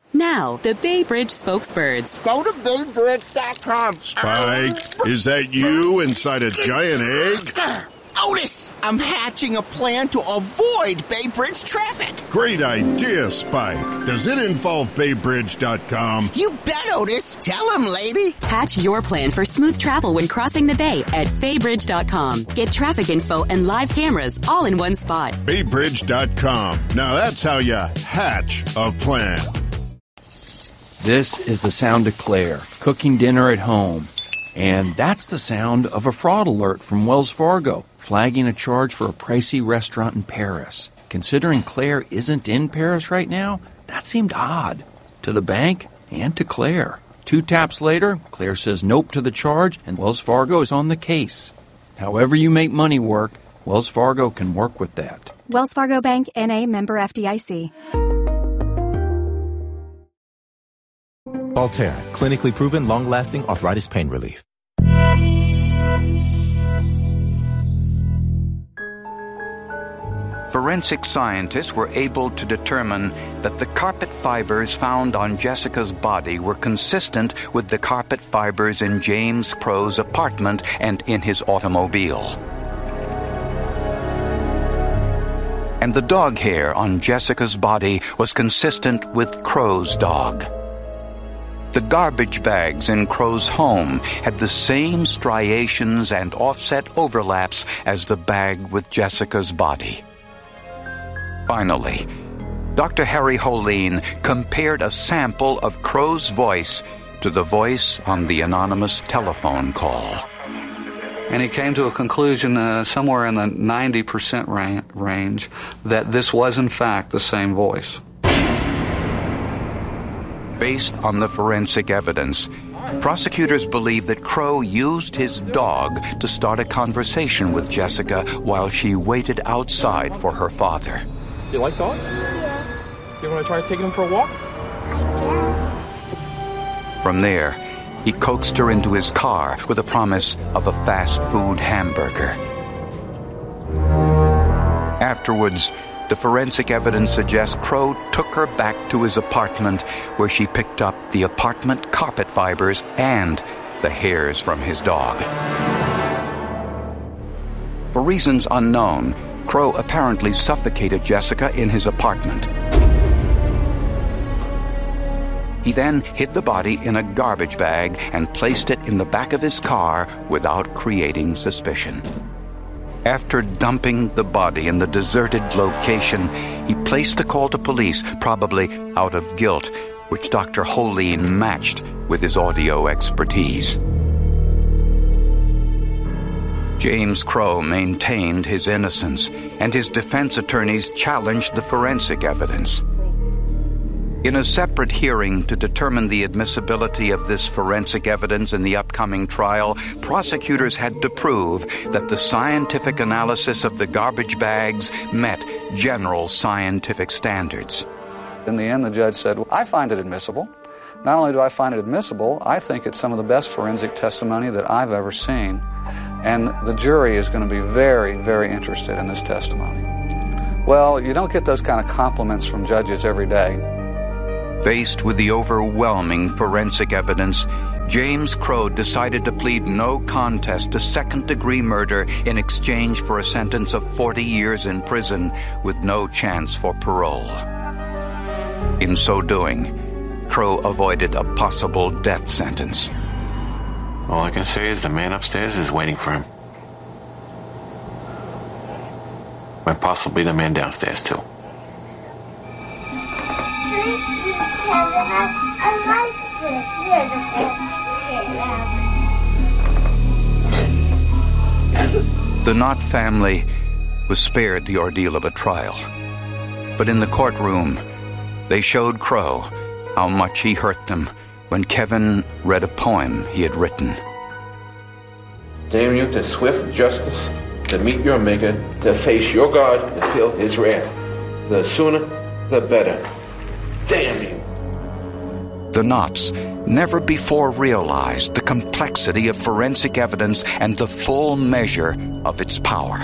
Now, the Bay Bridge spokesbirds. Go to BayBridge.com. Spike, is that you inside a giant egg? Otis, I'm hatching a plan to avoid Bay Bridge traffic. Great idea, Spike. Does it involve BayBridge.com? You bet, Otis. Tell him, lady. Hatch your plan for smooth travel when crossing the bay at BayBridge.com. Get traffic info and live cameras all in one spot. BayBridge.com. Now that's how you hatch a plan. This is the sound of Claire, cooking dinner at home. And that's the sound of a fraud alert from Wells Fargo, flagging a charge for a pricey restaurant in Paris. Considering Claire isn't in Paris right now, that seemed odd. To the bank and to Claire. 2 taps later, Claire says nope to the charge, and Wells Fargo is on the case. However you make money work, Wells Fargo can work with that. Wells Fargo Bank, N.A., member FDIC. Voltaren, clinically proven long-lasting arthritis pain relief. Forensic scientists were able to determine that the carpet fibers found on Jessica's body were consistent with the carpet fibers in James Crowe's apartment and in his automobile. And the dog hair on Jessica's body was consistent with Crowe's dog. The garbage bags in Crowe's home had the same striations and offset overlaps as the bag with Jessica's body. Finally, Dr. Harry Holeen compared a sample of Crowe's voice to the voice on the anonymous telephone call. And he came to a conclusion somewhere in the 90% range that this was in fact the same voice. Based on the forensic evidence, prosecutors believe that Crowe used his dog to start a conversation with Jessica while she waited outside for her father. You like dogs? Yeah. You want to try taking them for a walk? I guess. From there, he coaxed her into his car with a promise of a fast food hamburger. Afterwards, the forensic evidence suggests Crowe took her back to his apartment, where she picked up the apartment carpet fibers and the hairs from his dog. For reasons unknown, Crowe apparently suffocated Jessica in his apartment. He then hid the body in a garbage bag and placed it in the back of his car without creating suspicion. After dumping the body in the deserted location, he placed a call to police, probably out of guilt, which Dr. Holeen matched with his audio expertise. James Crowe maintained his innocence, and his defense attorneys challenged the forensic evidence. In a separate hearing to determine the admissibility of this forensic evidence in the upcoming trial, prosecutors had to prove that the scientific analysis of the garbage bags met general scientific standards. In the end, the judge said, I find it admissible. Not only do I find it admissible, I think it's some of the best forensic testimony that I've ever seen. And the jury is going to be very, very interested in this testimony. Well, you don't get those kind of compliments from judges every day. Faced with the overwhelming forensic evidence, James Crowe decided to plead no contest to second-degree murder in exchange for a sentence of 40 years in prison with no chance for parole. In so doing, Crowe avoided a possible death sentence. All I can say is the man upstairs is waiting for him. And possibly the man downstairs, too. Kevin, I like this. You're the best. The Knott family was spared the ordeal of a trial. But in the courtroom, they showed Crowe how much he hurt them when Kevin read a poem he had written. Damn you to swift justice, to meet your maker, to face your God, and feel his wrath. The sooner, the better. Damn you. The Knotts never before realized the complexity of forensic evidence and the full measure of its power.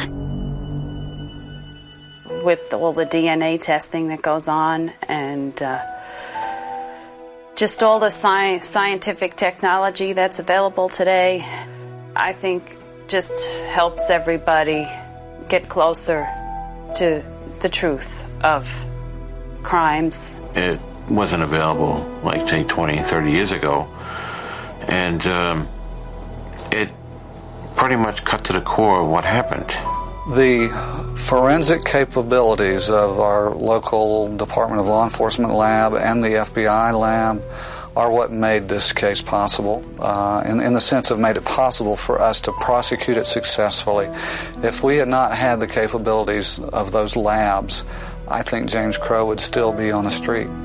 With all the DNA testing that goes on and just all the scientific technology that's available today, I think just helps everybody get closer to the truth of crimes. It wasn't available, like, say, 20, 30 years ago. And it pretty much cut to the core of what happened. The forensic capabilities of our local Department of Law Enforcement lab and the FBI lab are what made this case possible, in the sense of made it possible for us to prosecute it successfully. If we had not had the capabilities of those labs, I think James Crow would still be on the street.